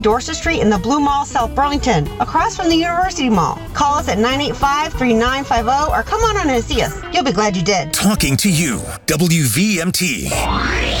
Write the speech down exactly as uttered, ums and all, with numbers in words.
Dorset Street in the Blue Mall, South Burlington, across from the University Mall. Call us at nine eight five, three nine five zero or come on in and see us. You'll be glad you did. Talking to you, W V M T.